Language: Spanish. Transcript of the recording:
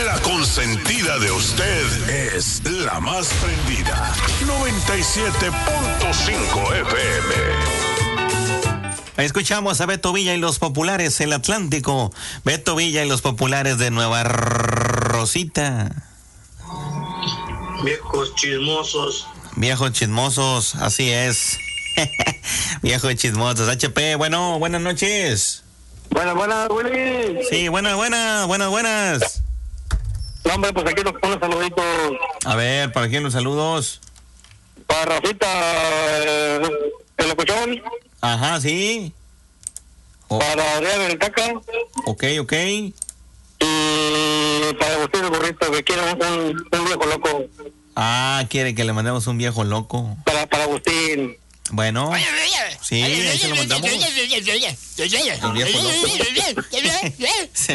La consentida de usted es la más prendida. 97.5 FM. Escuchamos a Beto Villa y los Populares, el Atlántico. Beto Villa y los Populares de Nueva Rosita. Viejos chismosos. Viejos chismosos, así es. Viejos chismosos. HP, bueno, buenas noches. Buenas, Willy. Sí, buenas. No, hombre, pues aquí nos pone saluditos. A ver, ¿para quién los saludos? Para Rafita, el locuchón. Ajá, sí. Para Adrián el Caca. Ok. Y para Agustín el Burrito, que quiere un viejo loco. Ah, quiere que le mandemos un viejo loco. Para Agustín. Bueno. Sí, ahí se lo mandamos. El viejo loco.